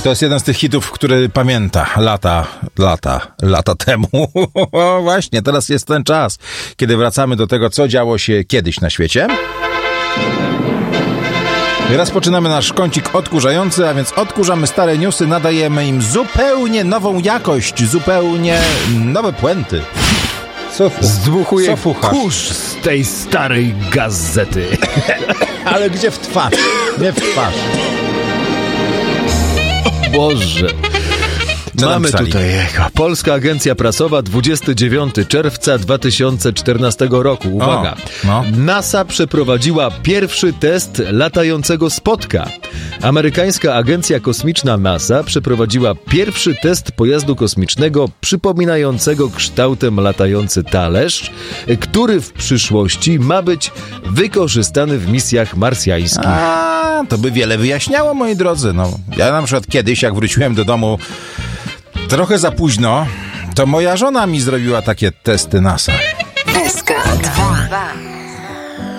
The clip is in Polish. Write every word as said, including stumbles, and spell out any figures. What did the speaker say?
To jest jeden z tych hitów, który pamięta lata, lata, lata temu. O, właśnie, teraz jest ten czas, kiedy wracamy do tego, co działo się kiedyś na świecie. I rozpoczynamy nasz kącik odkurzający, a więc odkurzamy stare newsy, nadajemy im zupełnie nową jakość, zupełnie nowe puenty. Co, Zdmuchuje co kurz z tej starej gazety. Ale gdzie w twarz? Nie w twarz. Boże. Co Mamy napisali? tutaj Polska Agencja Prasowa, dwudziestego dziewiątego czerwca dwa tysiące czternastego roku. Uwaga. O, no. NASA przeprowadziła pierwszy test latającego spotka. Amerykańska Agencja Kosmiczna NASA przeprowadziła pierwszy test pojazdu kosmicznego przypominającego kształtem latający talerz, który w przyszłości ma być wykorzystany w misjach marsjańskich. A, to by wiele wyjaśniało, moi drodzy. No, ja na przykład kiedyś, jak wróciłem do domu trochę za późno, to moja żona mi zrobiła takie testy NASA. S K dwa.